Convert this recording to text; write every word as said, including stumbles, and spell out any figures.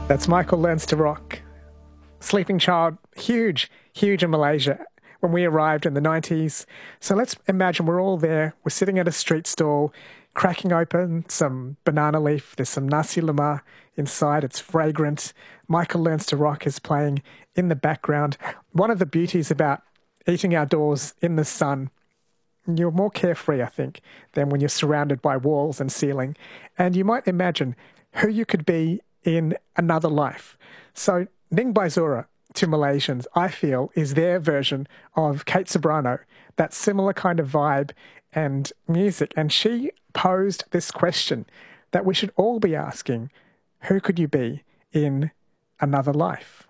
That's Michael Learns to Rock. Sleeping Child, huge, huge in Malaysia when we arrived in the nineties. So let's imagine we're all there. We're sitting at a street stall, cracking open some banana leaf. There's some nasi lemak inside. It's fragrant. Michael Learns to Rock is playing in the background. One of the beauties about eating outdoors in the sun, you're more carefree, I think, than when you're surrounded by walls and ceiling. And you might imagine who you could be in another life. So Ning Baizura to Malaysians, I feel, is their version of Kate Ceberano, that similar kind of vibe and music. And she posed this question that we should all be asking: who could you be in another life?